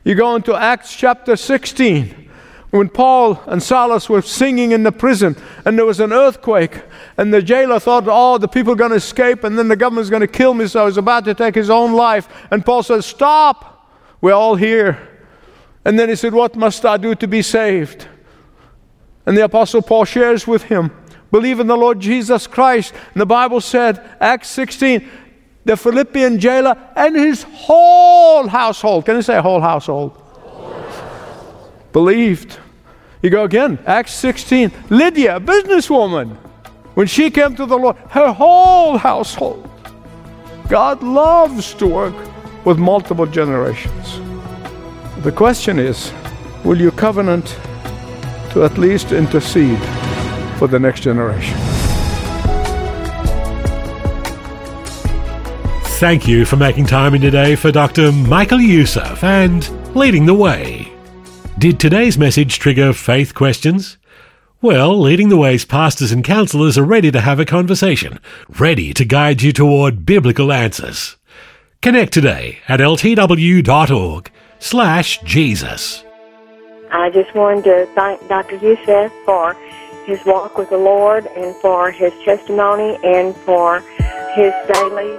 You go into Acts chapter 16, when Paul and Silas were singing in the prison, and there was an earthquake, and the jailer thought, oh, the people are going to escape, and then the government's going to kill me, so he's about to take his own life. And Paul said, stop, we're all here. And then he said, what must I do to be saved? And the Apostle Paul shares with him, believe in the Lord Jesus Christ. And the Bible said, Acts 16, the Philippian jailer and his whole household, can you say whole household? Believed. You go again, Acts 16, Lydia, a businesswoman, when she came to the Lord, her whole household. God loves to work with multiple generations. The question is, will you covenant to at least intercede for the next generation? Thank you for making time in today for Dr. Michael Youssef and Leading the Way. Did today's message trigger faith questions? Well, Leading the Way's pastors and counselors are ready to have a conversation, ready to guide you toward biblical answers. Connect today at ltw.org/Jesus. I just wanted to thank Dr. Youssef for his walk with the Lord and for his testimony and for his daily